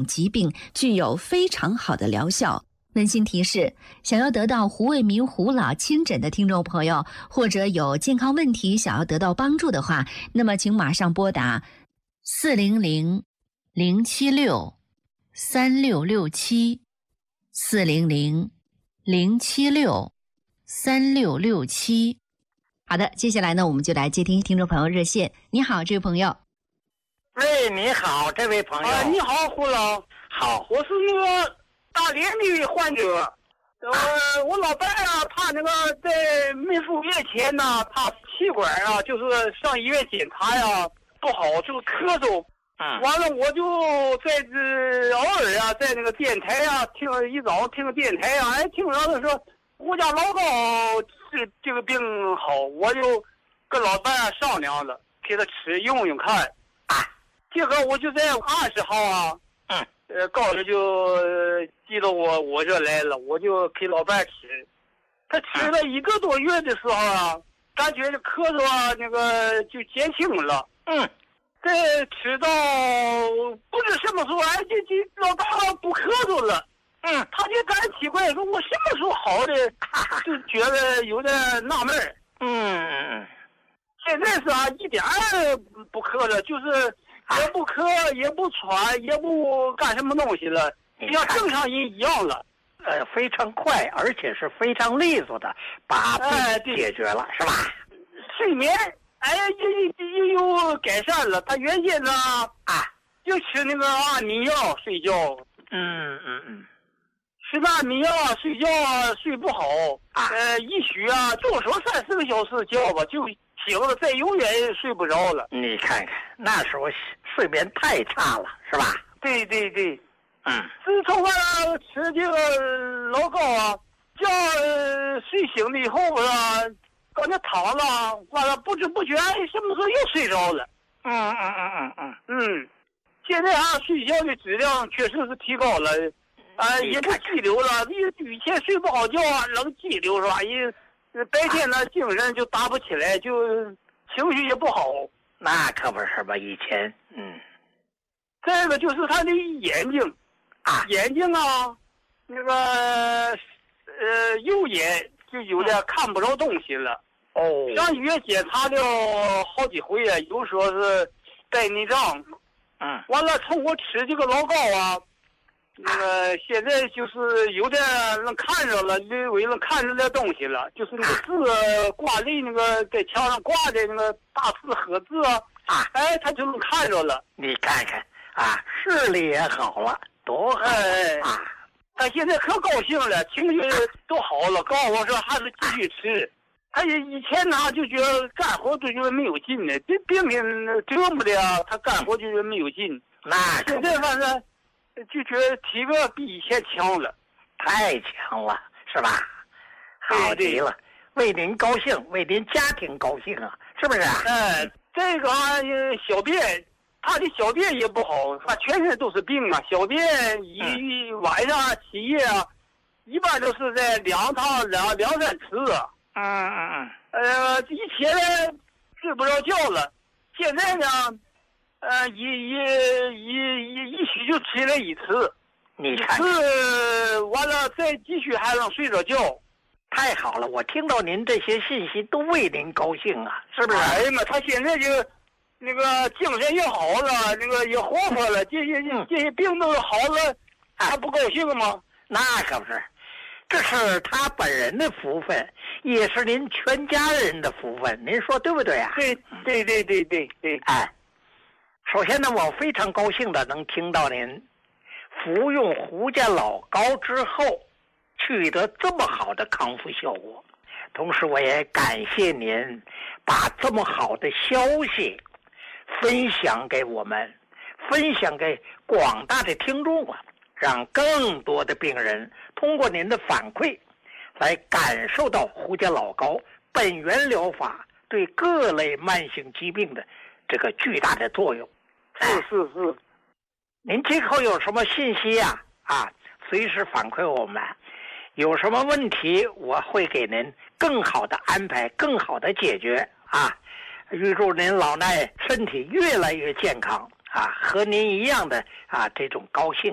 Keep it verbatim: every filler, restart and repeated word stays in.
种疾病具有非常好的疗效。温馨提示，想要得到胡卫民胡老亲诊的听众朋友，或者有健康问题想要得到帮助的话，那么请马上拨打四零零零七六三六六七四零零零七六三六六七。好的，接下来呢，我们就来接听听众朋友热线。你好，这位朋友。 喂，你好，这位朋友。 啊，你好，胡老。 好， 我是那个大连的患者。呃，我老伴啊，他那个在没数月前呢，他气管啊，就是上医院检查呀不好，就是咳嗽。 嗯。 完了，我就在这偶尔啊，在那个电台啊听，一早听个电台啊，哎，听着他说胡家老高这这个病好，我就跟老伴啊商量了，给他吃用用看。 啊。 结果我就在二十号啊， 嗯， 呃，告诉就寄到我我这来了，我就给老伴吃。他吃了一个多月的时候啊，感觉这咳嗽啊那个就减轻了。 嗯。 这吃到不知什么时候，哎，这这老大不咳嗽了。 嗯， 他就感奇怪，说我什么时候好的，就觉得有点纳闷。 嗯嗯嗯。 现在是啊，一点儿不咳了，就是也不咳，也不喘，也不干什么东西了，像正常人一样了。 呃，非常快，而且是非常利索的把病解决了，是吧？ 睡眠，哎呀，又又又改善了。他原先呢啊， 就吃那个安眠药睡觉。 嗯嗯嗯。 吃那安眠药睡觉啊睡不好啊， 呃，一宿啊就说三四个小时觉吧，就醒了，再永远睡不着了。 你看看，那时候睡眠太差了，是吧？ 对对对。 嗯。 自从完了吃这个老高啊，觉呃睡醒了以后啊，刚才躺了，完了不知不觉，哎，什么时候又睡着了？ 嗯嗯嗯嗯嗯嗯，现在啊，睡觉的质量确实是提高了，啊、呃，也不激流了。以前睡不好觉啊，老激流是吧？一白天呢，精神就打不起来，就情绪也不好。 那可不是吧？以前，嗯。 再一个就是他的眼睛。 啊， 眼睛啊，那个呃右眼就有点看不着东西了。 哦， 上医院检查了好几回啊，有说是白内障。 嗯， 完了，从我吃这个老高啊，那个现在就是有点能看着了，略微能看着点东西了，就是那个字挂历那个在墙上挂的那个大字和字啊， 啊， 哎，他就能看着了。 你看看啊，视力也好了。多好哎啊！ 他现在可高兴了，情绪都好了。告诉我说还是继续吃。他以前呢就觉得干活都觉得没有劲呢，这病病折磨的啊，他干活就觉得没有劲。 那现在反正就觉得体格比以前强了， 太强了，是吧？好极了，为您高兴，为您家庭高兴啊，是不是？ 哎，这个啊，小便。他的小便也不好，他全身都是病啊！小便一、嗯、晚上起夜啊，一般都是在两趟两两三次啊。 嗯嗯嗯。 呃，以前呢睡不着觉了，现在呢，呃，一一一一一宿就起来一次， 你看， 一次完了再继续还能睡着觉。 太好了，我听到您这些信息都为您高兴啊，是不是？ 哎呀妈，他现在就。那个精神也好了，那个也活泼了，这些这些病都好了，还不高兴吗？ 那可不是，这是他本人的福分，也是您全家人的福分，您说对不对啊？ 对对对对对对。 哎，首先呢，我非常高兴的能听到您服用胡家老膏之后取得这么好的康复效果，同时我也感谢您把这么好的消息分享给我们，分享给广大的听众啊，让更多的病人通过您的反馈来感受到胡家老膏本源疗法对各类慢性疾病的这个巨大的作用。 是是是。 您今后有什么信息啊啊，随时反馈我们，有什么问题我会给您更好的安排，更好的解决啊。预祝您老衲身体越来越健康啊，和您一样的啊这种高兴。